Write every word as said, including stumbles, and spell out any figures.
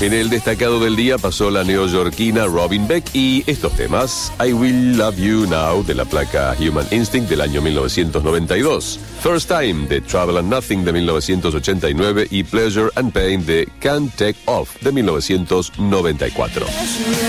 En el destacado del día pasó la neoyorquina Robin Beck y estos temas: I Will Love You Now de la placa Human Instinct del año mil novecientos noventa y dos, First Time de Trouble and Nothing de mil novecientos ochenta y nueve y Pleasure and Pain de Can't Take Off de mil novecientos noventa y cuatro.